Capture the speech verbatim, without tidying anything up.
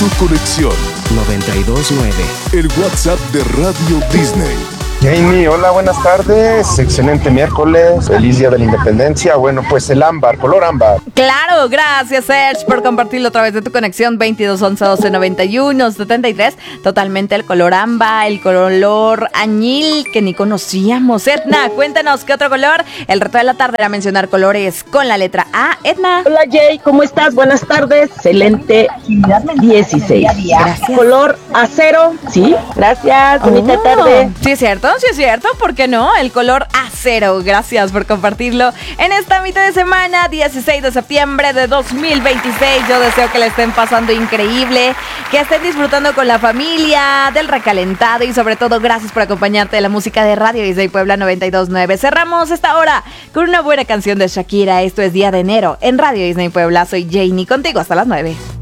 Tu conexión. noventa y dos punto nueve. El WhatsApp de Radio Disney. Jamie, hola, buenas tardes. Excelente miércoles. Feliz Día de la Independencia. Bueno, pues el ámbar, color ámbar. Claro, gracias, Serge, por compartirlo a través de tu conexión veintidós once doce noventa y uno setenta y tres. Totalmente el color ámbar, el color añil que ni conocíamos. Edna, cuéntanos qué otro color. El reto de la tarde era mencionar colores con la letra A. Edna. Hola, Jay, ¿cómo estás? Buenas tardes. Excelente dieciséis. Gracias. Color acero. Sí, gracias. Bonita Oh, tarde. Sí, es cierto, sí es cierto, ¿por qué no? El color acero, gracias por compartirlo en esta mitad de semana, dieciséis de septiembre de dos mil veintiséis. Yo deseo que le estén pasando increíble, que estén disfrutando con la familia, del recalentado y sobre todo gracias por acompañarte de la música de Radio Disney Puebla noventa y dos punto nueve. Cerramos esta hora con una buena canción de Shakira. Esto es Día de Enero en Radio Disney Puebla. Soy Janie, contigo hasta las nueve.